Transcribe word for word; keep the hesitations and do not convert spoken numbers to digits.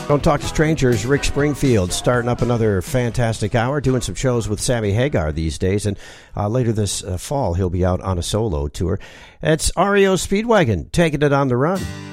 Don't Talk to Strangers, Rick Springfield starting up another fantastic hour, doing some shows with Sammy Hagar these days, and uh, later this uh, fall he'll be out on a solo tour. It's R E O Speedwagon taking it on the run.